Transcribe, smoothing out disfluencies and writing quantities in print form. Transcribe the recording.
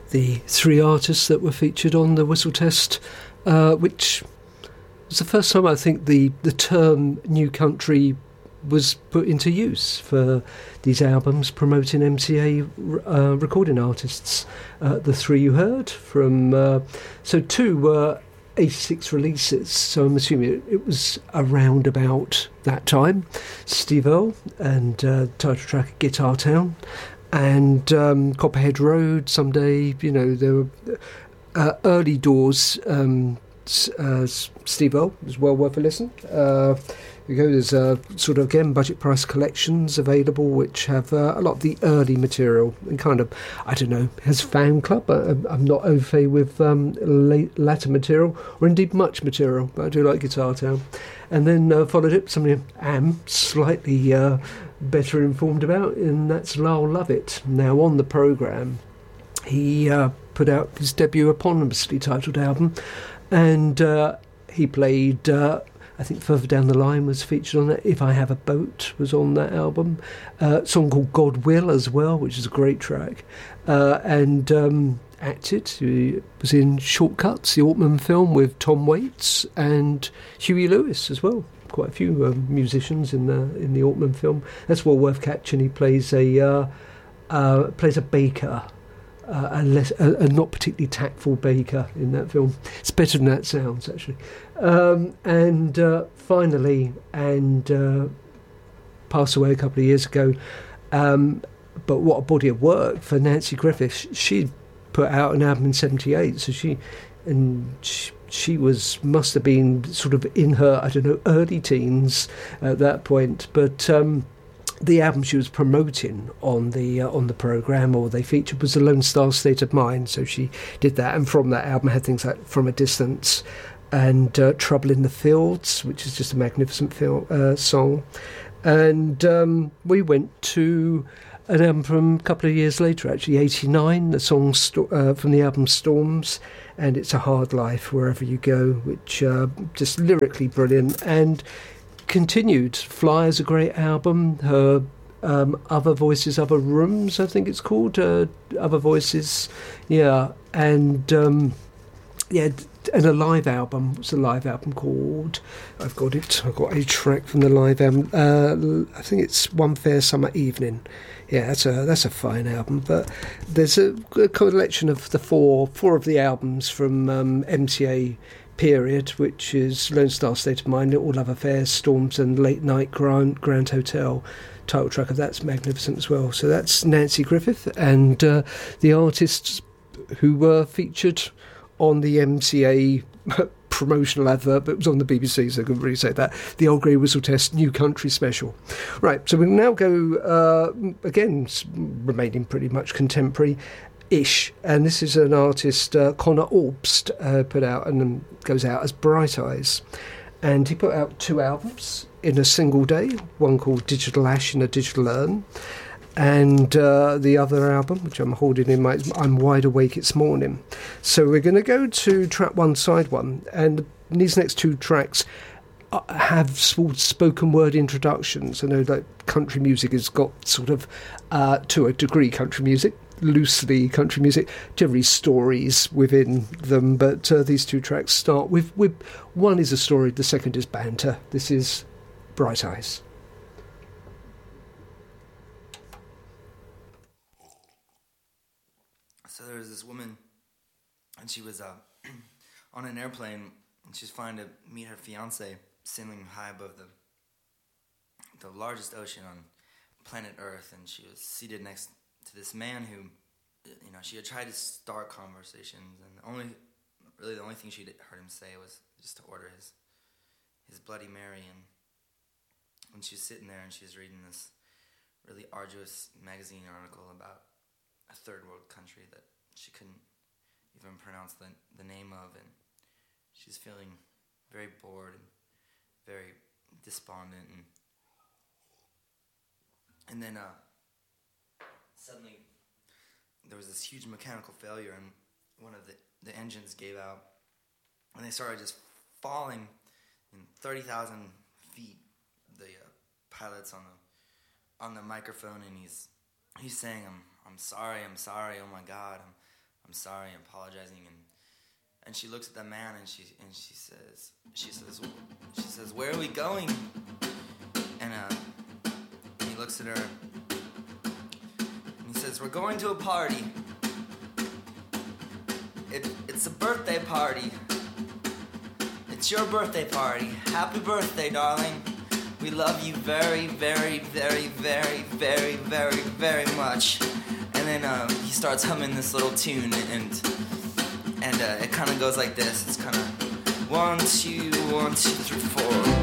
the three artists that were featured on the Whistle Test, which was the first time I think the term New Country was put into use for these albums promoting MCA recording artists. The three you heard from, so two were 86 releases, so I'm assuming it was around about that time. Steve Earle and title track Guitar Town, and Copperhead Road, Someday, there were early doors. Steve Earle was well worth a listen. There's sort of, again, budget price collections available which have a lot of the early material and kind of, I don't know, has fan club. I'm not au fait with latter material or indeed much material, but I do like Guitar Town. And then followed it something I am slightly better informed about, and that's Lyle Lovett. Now on the programme, he put out his debut eponymously titled album, and he played... I think Further Down the Line was featured on that. If I Have a Boat was on that album. A song called God Will as well, which is a great track. And acted. He was in Shortcuts, the Altman film, with Tom Waits and Huey Lewis as well. Quite a few musicians in the Altman film. That's well worth catching. He plays a baker. A not particularly tactful baker in that film. It's better than that sounds, actually. And finally, passed away a couple of years ago. But what a body of work for Nanci Griffith. She put out an album in '78, so she must have been sort of in her, I don't know, early teens at that point. But the album she was promoting on the programme, or they featured, was The Lone Star State of Mind, so she did that, and from that album had things like From a Distance and Trouble in the Fields, which is just a magnificent song. And we went to an album from a couple of years later, actually, '89, the song from the album Storms, and It's a Hard Life Wherever You Go, which just lyrically brilliant, and continued. Fly is a great album. Her Other Voices, Other Rooms, I think it's called. Other Voices, yeah. And and a live album. What's a live album called? I've got it. I've got a track from the live album. I think it's One Fair Summer Evening. Yeah, that's a fine album. But there's a collection of the four of the albums from MCA period, which is Lone Star State of Mind, Little Love Affairs, Storms, and Late Night Grand Hotel. Title track of that's magnificent as well. So that's Nanci Griffith, and the artists who were featured on the MCA promotional advert, but it was on the BBC, so I couldn't really say that. The Old Grey Whistle Test New Country Special. Right, so we'll now go, again, remaining pretty much contemporary-ish, and this is an artist, Conor Orbst, put out, and goes out as Bright Eyes. And he put out 2 albums in a single day, one called Digital Ash in a Digital Urn, and the other album, which I'm holding in my, I'm Wide Awake It's Morning. So we're going to go to track 1, side 1, and these next 2 tracks have spoken word introductions. I know that country music has got sort of, to a degree, country music, loosely country music, generally stories within them, but these 2 tracks start with one is a story, the second is banter. This is Bright Eyes. So there was this woman, and she was on an airplane, and she was flying to meet her fiance, sailing high above the largest ocean on planet Earth, and she was seated next to this man who, you know, she had tried to start conversations, and the only thing she'd heard him say was just to order his Bloody Mary, and when she was sitting there and she was reading this really arduous magazine article about a third world country that she couldn't even pronounce the name of, and she's feeling very bored and very despondent, and then suddenly there was this huge mechanical failure, and one of the engines gave out, and they started just falling in 30,000 feet. The pilot's on the microphone, and he's saying, I'm sorry, oh my God, I'm sorry, I'm apologizing, and she looks at the man and she says, where are we going? And he looks at her and he says, we're going to a party. It's a birthday party. It's your birthday party. Happy birthday, darling. We love you very, very, very, very, very, very, very much. And then he starts humming this little tune, and it kind of goes like this. It's kind of 1, 2, 1, 2, 3, 4.